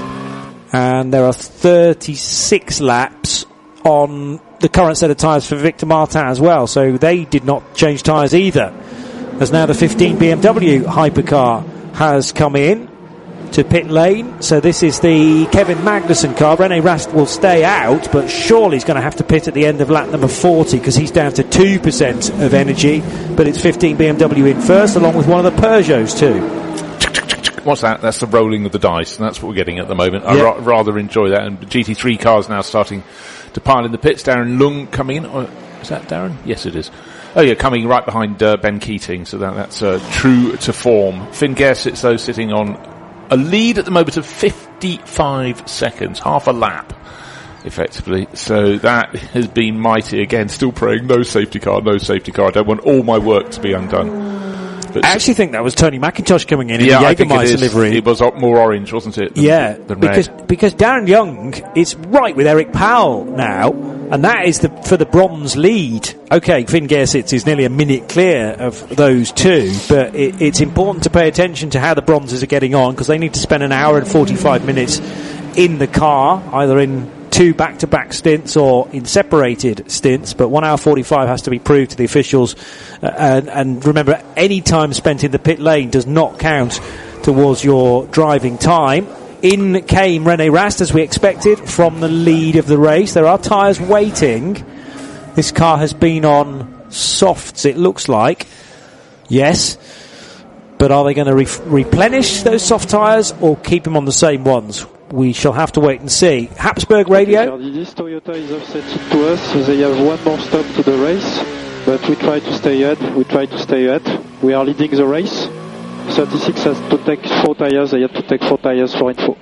and there are thirty-six laps on the current set of tyres for Victor Martin as well, so they did not change tyres either. As now the fifteen B M W hypercar has come in to pit lane. So this is the Kevin Magnussen car. René Rast will stay out, but surely he's going to have to pit at the end of lap number forty because he's down to two percent of energy, but it's fifteen B M W in first along with one of the Peugeots too. What's that? That's the rolling of the dice, and that's what we're getting at the moment. I Yep. ra- rather enjoy that. And G T three cars now starting to pile in the pits. Darren Lung coming in. Or, is that Darren? Yes, it is. Oh yeah, coming right behind uh, Ben Keating, so that, that's uh, true to form. Finn Gehrsitz, though, sitting on a lead at the moment of fifty-five seconds, half a lap, effectively. So that has been mighty. Again, still praying, no safety car, no safety car. I don't want all my work to be undone. But I actually think that was Tony McIntosh coming in yeah, in the I think it Jägermeister is. livery. It was more orange, wasn't it? Than, yeah, than because red. because Darren Young is right with Eric Powell now, and that is the for the bronze lead. Okay, Finn Gehrsitz is nearly a minute clear of those two, but it, it's important to pay attention to how the bronzes are getting on because they need to spend an hour and forty-five minutes in the car, either in two back-to-back stints or in separated stints, but one hour forty-five has to be proved to the officials, uh, and, and remember, any time spent in the pit lane does not count towards your driving time. In came René Rast, as we expected, from the lead of the race. There are tyres waiting. This car has been on softs, it looks like. Yes. But are they going to re- replenish those soft tyres or keep them on the same ones? We shall have to wait and see. Habsburg Radio. This Toyota is offset to us. They have one more stop to the race, but we try to stay ahead. We try to stay ahead. We are leading the race. thirty-six has to take four tyres. They have to take four tyres for info.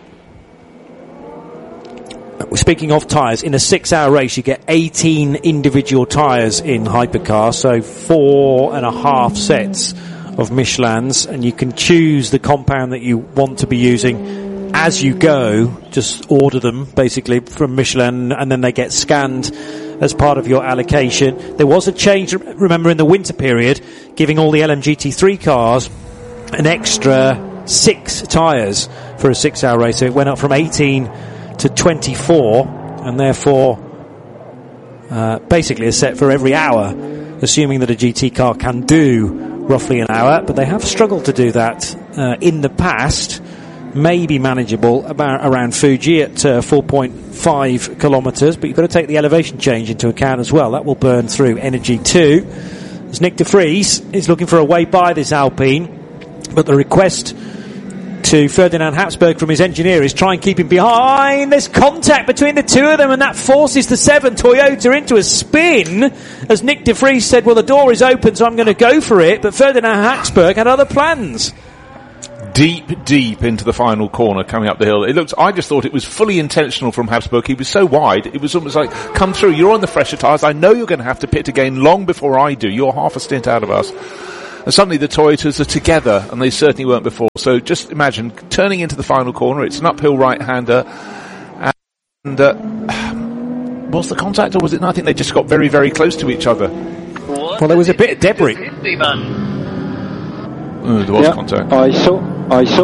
Speaking of tyres, in a six-hour race you get eighteen individual tyres in hypercar, so four and a half sets of Michelins, and you can choose the compound that you want to be using as you go. Just order them basically from Michelin, and then they get scanned as part of your allocation. There was a change, remember, in the winter period, giving all the L M G T three cars an extra six tyres for a six-hour race, so it went up from eighteen to twenty-four, and therefore uh, basically a set for every hour, assuming that a G T car can do roughly an hour, but they have struggled to do that uh, in the past. Maybe manageable about around Fuji at uh, four point five kilometres, but you've got to take the elevation change into account as well. That will burn through energy too. As Nick de Vries is looking for a way by this Alpine, but the request to Ferdinand Habsburg from his engineer is try and keep him behind. There's contact between the two of them, and that forces the seven Toyota into a spin. As Nick de Vries said, well, the door is open, so I'm going to go for it. But Ferdinand Habsburg had other plans. Deep, deep into the final corner coming up the hill. It looks, I just thought it was fully intentional from Habsburg. He was so wide, it was almost like, come through, you're on the fresher tyres, I know you're going to have to pit again long before I do, you're half a stint out of us. And suddenly the Toyotas are together, and they certainly weren't before. So just imagine, turning into the final corner, it's an uphill right-hander, and, uh, was the contact, or was it, no, I think they just got very, very close to each other. Well, there was a bit of debris. Oh, there was yeah, contact. I saw, I saw.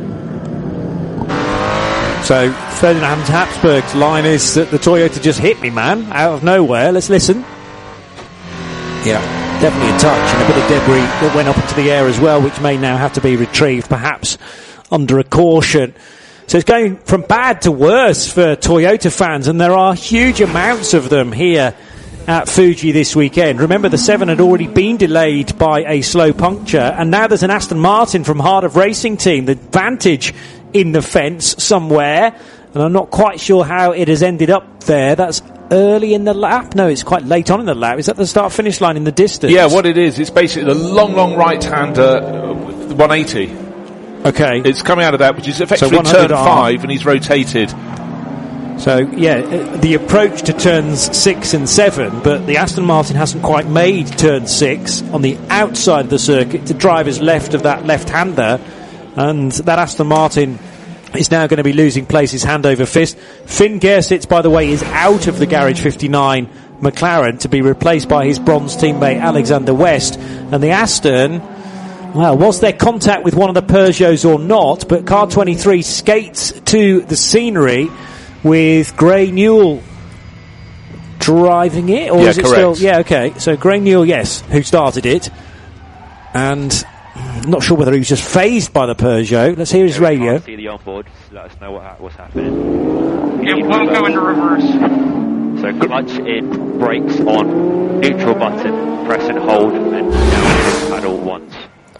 So Ferdinand Habsburg's line is that the Toyota just hit me, man, out of nowhere. Let's listen. Yeah, definitely a touch and a bit of debris that went up into the air as well, which may now have to be retrieved, perhaps under a caution. So it's going from bad to worse for Toyota fans, and there are huge amounts of them here at Fuji this weekend. Remember, the seven had already been delayed by a slow puncture, and now there's an Aston Martin from Heart of Racing team, the Vantage in the fence somewhere, and I'm not quite sure how it has ended up there. That's early in the lap. No, it's quite late on in the lap. Is that the start finish line in the distance? Yeah, what it is, it's basically the long, long right-hander one eighty. Okay. It's coming out of that, which is effectively so turn five, and he's rotated. So, yeah, the approach to turns six and seven, but the Aston Martin hasn't quite made turn six on the outside of the circuit to driver's left of that left-hander, and that Aston Martin is now going to be losing places hand over fist. Finn Gersitz, by the way, is out of the Garage fifty-nine McLaren to be replaced by his bronze teammate Alexander West, and the Aston, well, was there contact with one of the Peugeots or not, but car twenty-three skates to the scenery with Gray Newell driving it, or yeah, is it correct. still? Yeah, okay. So Gray Newell, yes, who started it, and I'm not sure whether he was just phased by the Peugeot. Let's hear his yeah, radio. See the onboard. Let us know what ha- what's happening. It won't go into reverse. So clutch in, brakes on, neutral button, press and hold, and down pedal once.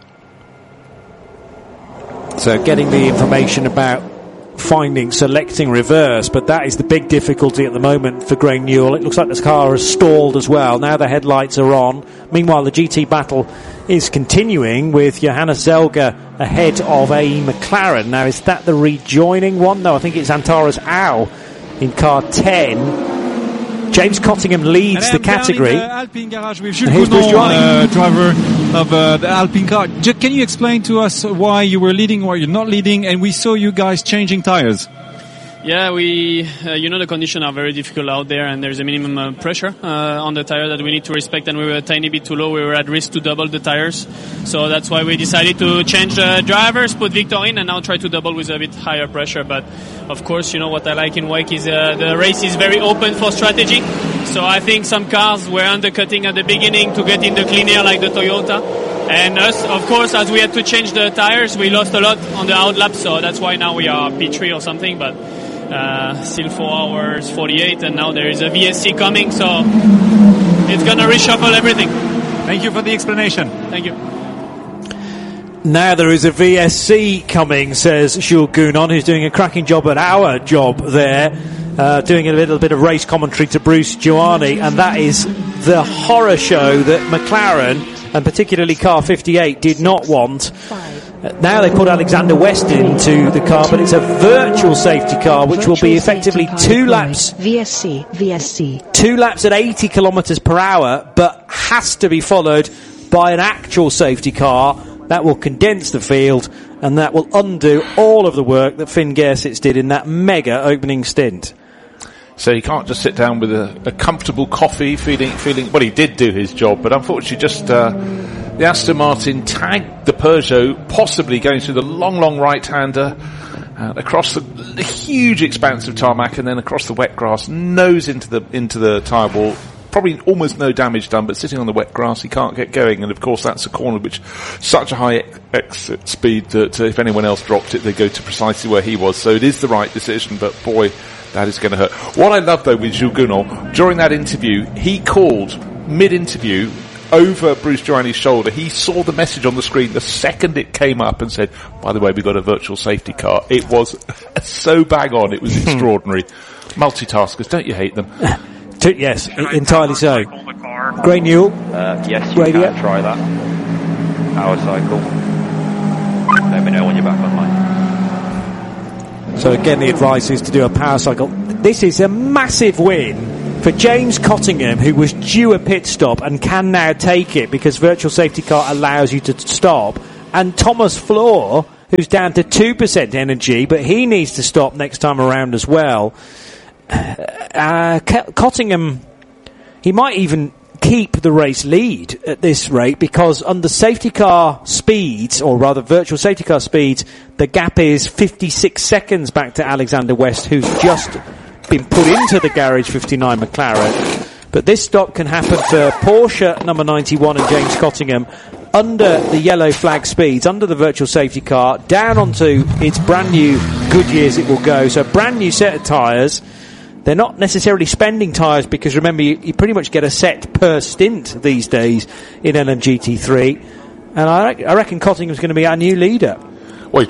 So getting the information about finding, selecting reverse, but that is the big difficulty at the moment for Gray Newell. It looks like this car has stalled as well. Now the headlights are on. Meanwhile, the G T battle is continuing with Johannes Zelger ahead of a McLaren. Now, is that the rejoining one? No, I think it's Antares Au in car ten. James Cottingham leads the category. In the Alpine Garage with Jules Gounon, uh, driver of uh, the Alpine car. J- can you explain to us why you were leading, why you're not leading, and we saw you guys changing tires? Yeah, we, uh, you know, the conditions are very difficult out there, and there's a minimum uh, pressure uh, on the tire that we need to respect, and we were a tiny bit too low. We were at risk to double the tires, so that's why we decided to change the drivers, put Victor in, and now try to double with a bit higher pressure. But of course, you know, what I like in WEC is uh, the race is very open for strategy. So I think some cars were undercutting at the beginning to get in the clean air, like the Toyota. And us, of course, as we had to change the tires, we lost a lot on the outlap, so that's why now we are P three or something, but uh, still four hours forty-eight, and now there is a V S C coming, so it's going to reshuffle everything. Thank you for the explanation. Thank you. Now there is a V S C coming, says Jules Gounon, who's doing a cracking job at our job there, uh, doing a little bit of race commentary to Bruce Giuani, and that is the horror show that McLaren, and particularly car fifty-eight, did not want. Uh, now they put Alexander West into the car, but it's a virtual safety car, which Virtual will be effectively two laps. V S C, V S C. Two laps at eighty kilometres per hour, but has to be followed by an actual safety car. That will condense the field, and that will undo all of the work that Finn Gersitz did in that mega opening stint. So he can't just sit down with a, a comfortable coffee, feeling, feeling. Well, he did do his job, but unfortunately, just uh, the Aston Martin tagged the Peugeot, possibly going through the long, long right-hander uh, across the, the huge expanse of tarmac, and then across the wet grass, nose into the into the tyre wall. Probably almost no damage done, but sitting on the wet grass, he can't get going. And of course, that's a corner which such a high ex- exit speed that uh, if anyone else dropped it, they go to precisely where he was. So it is the right decision, but boy, that is going to hurt. What I love though with Jules Gounon, during that interview, he called mid-interview over Bruce Giuliani's shoulder. He saw the message on the screen the second it came up and said, by the way, we've got a virtual safety car. It was so bang on, it was extraordinary. Multitaskers, don't you hate them? Yes, entirely so. Gray Newell. Uh, yes, you Radio. can try that. Power cycle. Let me know when you're back online. So again, the advice is to do a power cycle. This is a massive win for James Cottingham, who was due a pit stop and can now take it because virtual safety car allows you to stop. And Thomas Floor, who's down to two percent energy, but he needs to stop next time around as well. Uh, Cottingham, he might even keep the race lead at this rate because under safety car speeds, or rather virtual safety car speeds, the gap is fifty-six seconds back to Alexander West, who's just been put into the garage fifty-nine McLaren. But this stop can happen for Porsche number ninety-one and James Cottingham under the yellow flag speeds, under the virtual safety car, down onto its brand new Goodyears it will go. So brand new set of tyres. They're not necessarily spending tyres because, remember, you, you pretty much get a set per stint these days in L M G T three. And I, I reckon Cottingham's going to be our new leader. Wait,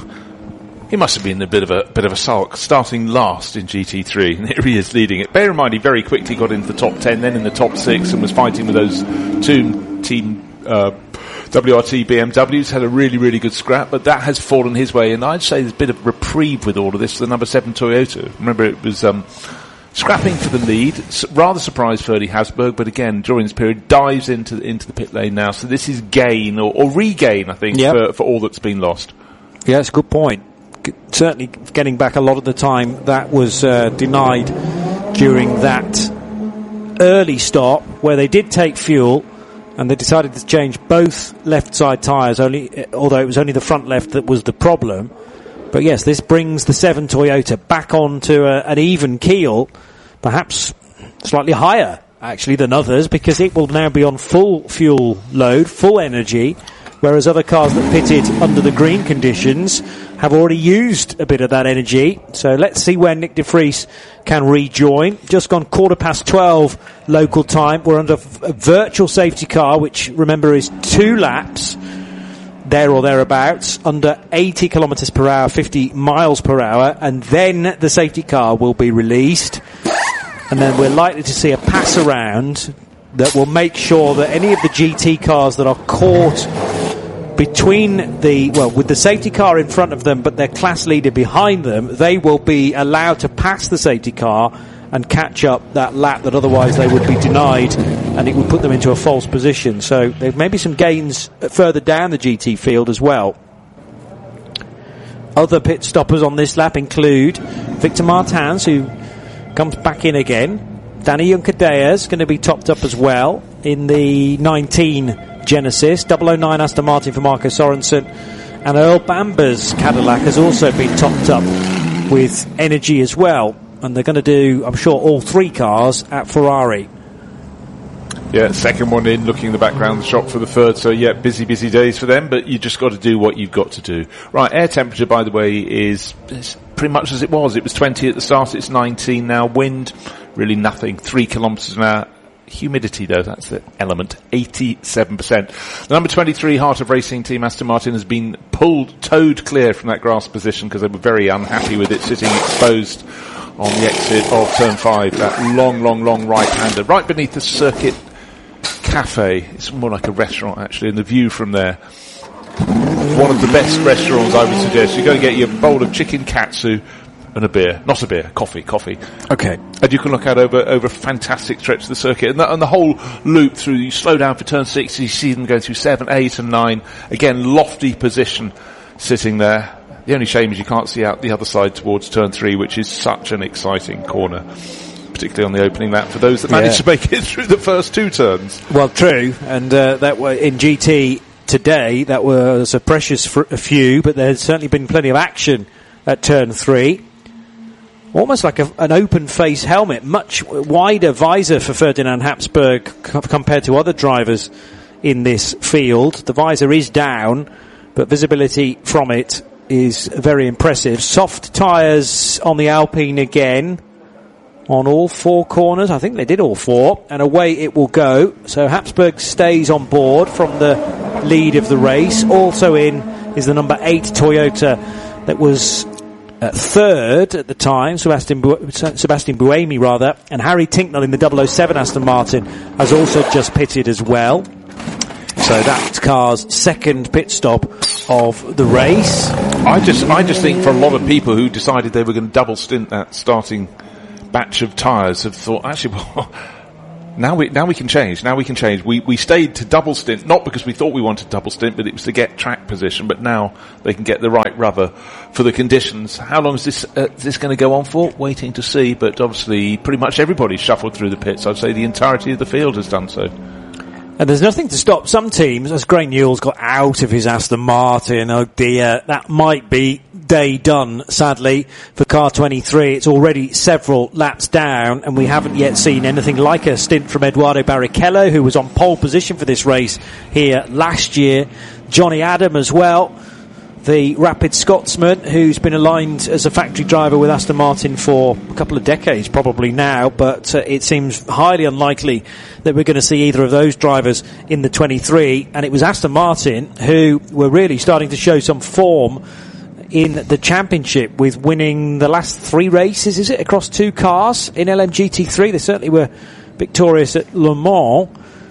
he must have been a bit of a bit of a sulk, starting last in G T three, and here he is leading it. Bear in mind, he very quickly got into the top ten, then in the top six, and was fighting with those two team uh, W R T B M Ws. Had a really, really good scrap, but that has fallen his way, and I'd say there's a bit of reprieve with all of this. The number seven Toyota, remember, it was um, scrapping for the lead. S- rather surprised Ferdy Hasberg, but again, during this period, dives into into the pit lane now. So this is gain or, or regain, I think, yep. for, for all that's been lost. Yeah, that's a good point. G- certainly getting back a lot of the time that was uh, denied during that early stop, where they did take fuel. And they decided to change both left side tyres, only, although it was only the front left that was the problem. But yes, this brings the seven Toyota back onto a, an even keel, perhaps slightly higher actually than others, because it will now be on full fuel load, full energy, whereas other cars that pitted under the green conditions have already used a bit of that energy. So let's see where Nick de Vries can rejoin. Just gone quarter past twelve local time. We're under a virtual safety car, which, remember, is two laps there or thereabouts, under eighty kilometres per hour, fifty miles per hour, and then the safety car will be released. And then we're likely to see a pass around that will make sure that any of the G T cars that are caught between the, well, with the safety car in front of them but their class leader behind them, they will be allowed to pass the safety car and catch up that lap that otherwise they would be denied, and it would put them into a false position. So there may be some gains further down the G T field as well. Other pit stoppers on this lap include Victor Martins, who comes back in again. Danny Juncadella is going to be topped up as well in the nineteen Genesis. double oh nine Aston Martin for Marco Sorensen, and Earl Bamber's Cadillac has also been topped up with energy as well, and they're going to do, I'm sure, all three cars at Ferrari. Yeah, second one in, looking in the background, the shop for the third. So yeah, busy, busy days for them, but you just got to do what you've got to do. Right, air temperature, by the way, is, is pretty much as it was. It was twenty at the start, it's nineteen now. Wind, really nothing, three kilometres an hour. Humidity, though, that's the element, eighty-seven percent. The number twenty-three Heart of Racing team, Aston Martin, has been pulled, towed clear from that grass position because they were very unhappy with it sitting exposed on the exit of turn five. That long, long, long right-hander, right beneath the circuit cafe. It's more like a restaurant, actually, and the view from there. One of the best restaurants, I would suggest. You go and get your bowl of chicken katsu and a beer. Not a beer, coffee, coffee. Okay. And you can look out over, over a fantastic stretch of the circuit. And the, and the whole loop through, you slow down for turn six, you see them going through seven, eight and nine. Again, lofty position sitting there. The only shame is you can't see out the other side towards turn three, which is such an exciting corner, particularly on the opening lap for those that managed yeah. to make it through the first two turns. Well, true. And uh, that were in G T today, that was a precious fr- a few, but there's certainly been plenty of action at turn three. Almost like a, an open face helmet, much wider visor for Ferdinand Habsburg c- compared to other drivers in this field. The visor is down, but visibility from it is very impressive. Soft tyres on the Alpine again. on all four corners. I think they did all four, and away it will go. So Habsburg stays on board from the lead of the race. Also in is the number eight Toyota that was uh, third at the time, Sebastian Bu- Sebastian Buemi rather, and Harry Tinknell in the double oh seven Aston Martin has also just pitted as well. So that's car's second pit stop of the race. I just, I just think for a lot of people who decided they were going to double stint that starting batch of tyres have thought, actually, well, now we, now we can change. Now we can change. We, we stayed to double stint, not because we thought we wanted double stint, but it was to get track position. But now they can get the right rubber for the conditions. How long is this, uh, this going to go on for? Waiting to see. But obviously, pretty much everybody's shuffled through the pits. I'd say the entirety of the field has done so. And there's nothing to stop some teams, as Gray Newell's got out of his Aston Martin. Oh dear, that might be day done, sadly, for car twenty-three. It's already several laps down, and we haven't yet seen anything like a stint from Eduardo Barrichello, who was on pole position for this race here last year. Johnny Adam as well, the rapid Scotsman, who's been aligned as a factory driver with Aston Martin for a couple of decades probably now, but uh, it seems highly unlikely that we're going to see either of those drivers in the twenty-three. And it was Aston Martin who were really starting to show some form in the championship, with winning the last three races, is it, across two cars in L M G T three. They certainly were victorious at Le Mans.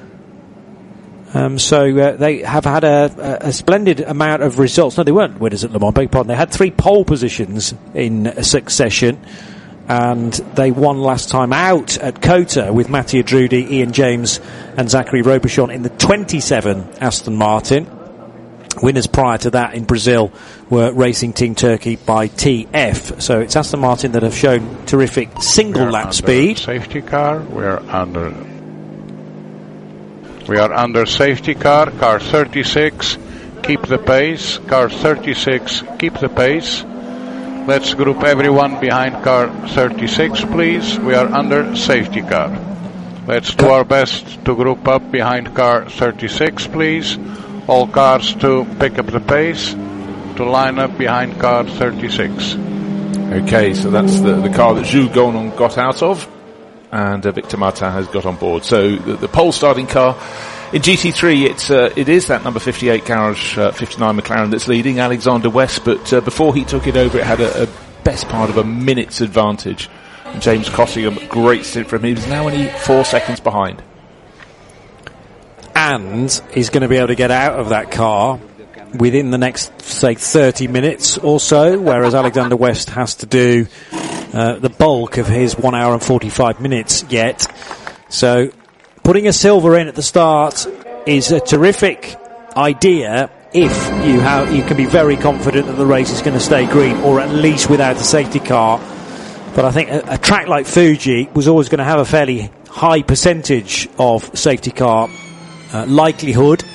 Um, so uh, they have had a, a, a splendid amount of results. No, they weren't winners at Le Mans, beg your pardon. They had three pole positions in succession, and they won last time out at COTA with Mattia Drudi, Ian James and Zachary Robichon in the twenty-seven Aston Martin. Winners prior to that in Brazil were Racing Team Turkey by T F. So it's Aston Martin that have shown terrific single lap speed. Safety car, we're under We are under safety car, car thirty-six, keep the pace, car thirty-six, keep the pace. Let's group everyone behind car thirty-six, please. We are under safety car. Let's do our best to group up behind car thirty-six, please. All cars to pick up the pace, to line up behind car thirty-six. Okay, so that's the, the car that Jules Gounon got out of, and uh, Victor Martin has got on board. So the, the pole starting car in G T three, it's uh, it is that number fifty-eight Garage uh, fifty-nine McLaren that's leading, Alexander West. But uh, before he took it over, it had a, a best part of a minute's advantage. And James Cottingham, great stint for him. He was now only four seconds behind, and he's going to be able to get out of that car within the next, say, thirty minutes or so, whereas Alexander West has to do uh, the bulk of his one hour and forty-five minutes yet. So putting a silver in at the start is a terrific idea if you have, you can be very confident that the race is going to stay green, or at least without a safety car. But I think a, a track like Fuji was always going to have a fairly high percentage of safety car uh, likelihood.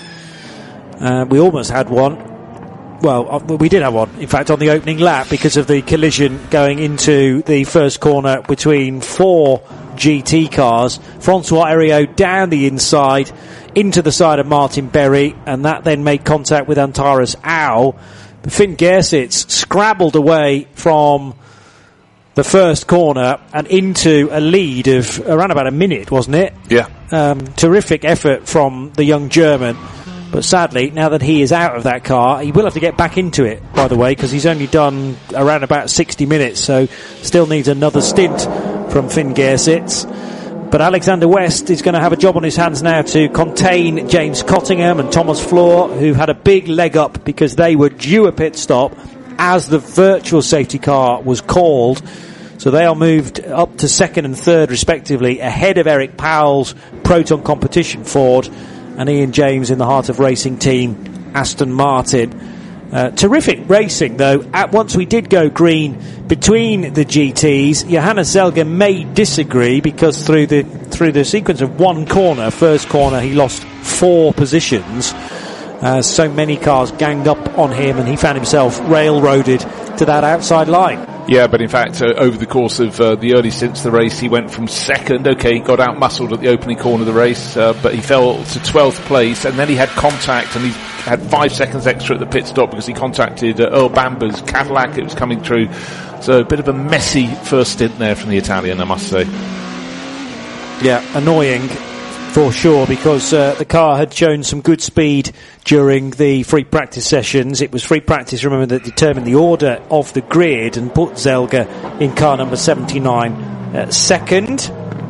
Uh, we almost had one. Well, uh, we did have one, in fact, on the opening lap because of the collision going into the first corner between four G T cars. Francois Heriot down the inside into the side of Martin Berry, and that then made contact with Antares Au. Finn Gersitz scrabbled away from the first corner and into a lead of around about a minute, wasn't it? Yeah. Um, terrific effort from the young German. But sadly, now that he is out of that car, he will have to get back into it, by the way, because he's only done around about sixty minutes, so still needs another stint from Finn Gersitz. But Alexander West is going to have a job on his hands now to contain James Cottingham and Thomas Floor, who had a big leg up because they were due a pit stop as the virtual safety car was called. So they are moved up to second and third, respectively, ahead of Eric Powell's Proton Competition Ford and Ian James in the Heart of Racing team, Aston Martin. Uh, terrific racing, though. At once we did go green between the G Ts. Johannes Zelger may disagree because through the through the sequence of one corner, first corner, he lost four positions. Uh, so many cars ganged up on him, and he found himself railroaded to that outside line. Yeah, but in fact, uh, over the course of uh, the early stints of the race, he went from second. Okay, he got out-muscled at the opening corner of the race, uh, but he fell to twelfth place, and then he had contact, and he had five seconds extra at the pit stop because he contacted uh, Earl Bamber's Cadillac. It was coming through. So a bit of a messy first stint there from the Italian, I must say. Yeah, annoying for sure, because uh, the car had shown some good speed during the free practice sessions. It was free practice, remember, that determined the order of the grid and put Zelga in car number seventy-nine uh, second.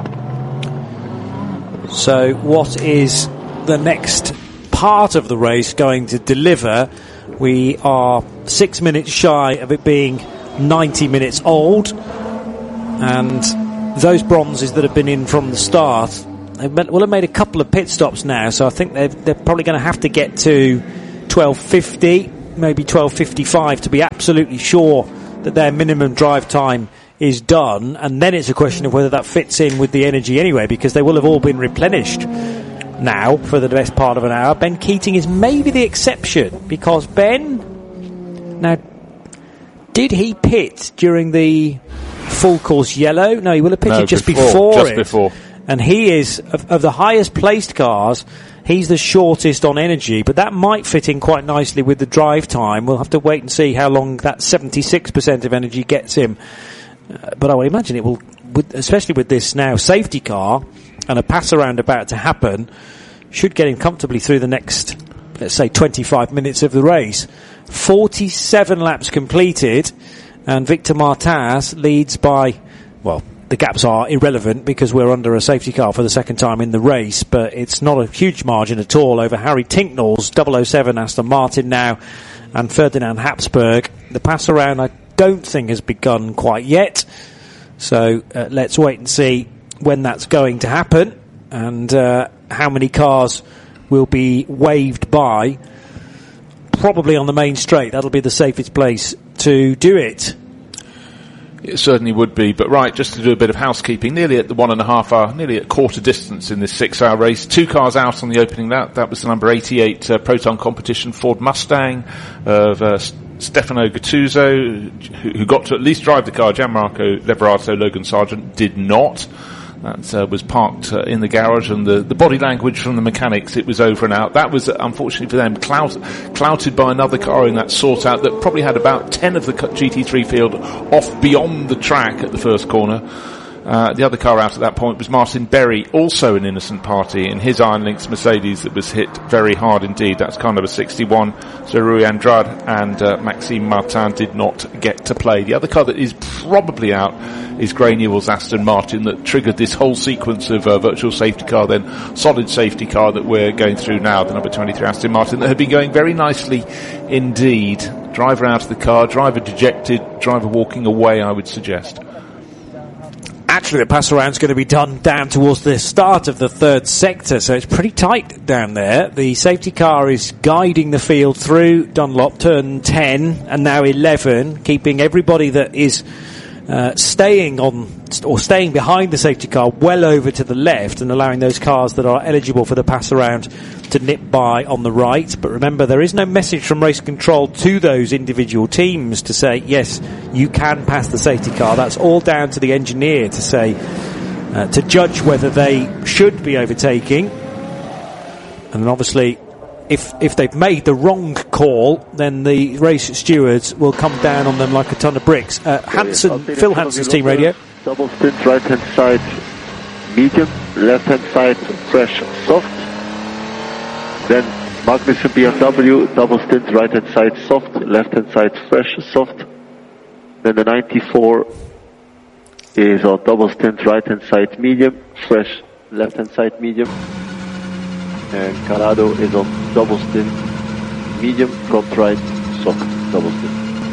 So what is the next part of the race going to deliver? We are six minutes shy of it being ninety minutes old, and those bronzes that have been in from the start will have made a couple of pit stops now, so I think they're, they're probably going to have to get to twelve fifty, maybe twelve fifty-five to be absolutely sure that their minimum drive time is done, and then it's a question of whether that fits in with the energy anyway, because they will have all been replenished now for the best part of an hour. Ben Keating is maybe the exception, because Ben, now, did he pit during the full course yellow? No, he will have pitted no, just before, before just it. before. And he is, of, of the highest placed cars, he's the shortest on energy, but that might fit in quite nicely with the drive time. We'll have to wait and see how long that seventy-six percent of energy gets him. Uh, but I would imagine it will, with, especially with this now safety car and a pass around about to happen, should get him comfortably through the next, let's say, twenty-five minutes of the race. forty-seven laps completed, and Victor Martins leads by, well, the gaps are irrelevant because we're under a safety car for the second time in the race, but it's not a huge margin at all over Harry Tinknell's double oh seven Aston Martin now and Ferdinand Habsburg. The pass around I don't think has begun quite yet, so uh, let's wait and see when that's going to happen and uh, how many cars will be waved by. Probably on the main straight. That'll be the safest place to do it. It certainly would be, but right, just to do a bit of housekeeping, nearly at the one and a half hour, nearly at quarter distance in this six hour race. Two cars out on the opening lap. That was the number eighty-eight uh, Proton Competition Ford Mustang of uh, Stefano Gattuso, who, who got to at least drive the car. Gianmarco Leverato, Logan Sargent did not. That uh, was parked uh, in the garage, and the, the body language from the mechanics, it was over and out. That was, uh, unfortunately for them, clout, clouted by another car in that sort out that probably had about ten of the G T three field off beyond the track at the first corner. Uh, the other car out at that point was Martin Berry, also an innocent party in his Iron Lynx Mercedes that was hit very hard indeed. That's car number sixty-one. So Rui Andrade and uh, Maxime Martin did not get to play. The other car that is probably out is Gray Newell's Aston Martin that triggered this whole sequence of uh, virtual safety car, then solid safety car that we're going through now, the number twenty-three Aston Martin, that had been going very nicely indeed. Driver out of the car, driver dejected, driver walking away, I would suggest. Actually, the pass around is going to be done down towards the start of the third sector, so it's pretty tight down there. The safety car is guiding the field through Dunlop, turn ten and now eleven, keeping everybody that is uh, staying on or staying behind the safety car well over to the left and allowing those cars that are eligible for the pass around to nip by on the right. But remember, there is no message from race control to those individual teams to say, yes, you can pass the safety car. That's all down to the engineer to say, uh, to judge whether they should be overtaking. And then obviously, if if they've made the wrong call, then the race stewards will come down on them like a ton of bricks. Uh, Hansen, Phil Hansen's team radio. Double stint, right hand side medium, left hand side fresh soft. Then Magnussen B M W, double stint, right hand side soft, left hand side fresh soft. Then the ninety-four is on double stint, right hand side medium, fresh, left hand side medium. And Carrado is on double stint, medium, front right, soft, double stint.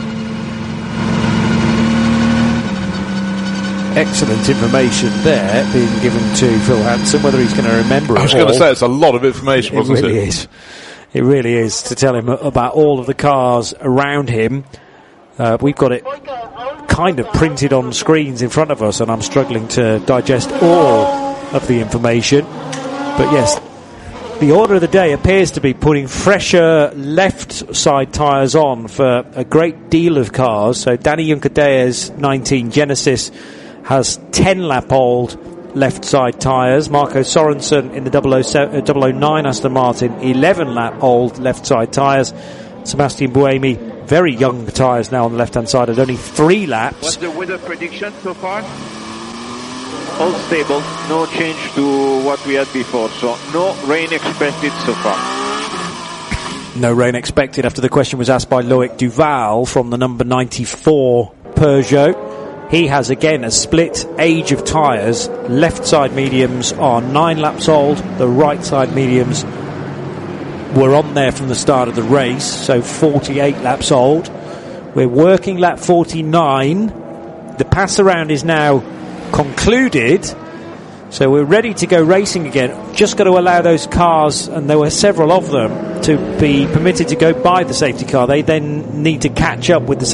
Excellent information there being given to Phil Hansen. Whether he's going to remember it I was all, going to say, it's a lot of information, wasn't it? Really it? is. It really is, to tell him about all of the cars around him. Uh, we've got it kind of printed on screens in front of us, and I'm struggling to digest all of the information. But yes, the order of the day appears to be putting fresher left side tyres on for a great deal of cars. So Danny Juncker-Deas nineteen Genesis has ten lap old left side tyres. Marco Sorensen in the double oh nine Aston Martin, eleven lap old left side tyres. Sebastian Buemi, very young tyres now on the left hand side at only three laps. What's the weather prediction so far? All stable, no change to what we had before, so no rain expected so far. No rain expected after the question was asked by Loic Duval from the number ninety-four Peugeot. He has again a split age of tyres. Left side mediums are nine laps old, the right side mediums were on there from the start of the race, so forty-eight laps old. We're working lap forty-nine. The pass around is now concluded, so we're ready to go racing again. Just got to allow those cars, and there were several of them, to be permitted to go by the safety car. They then need to catch up with the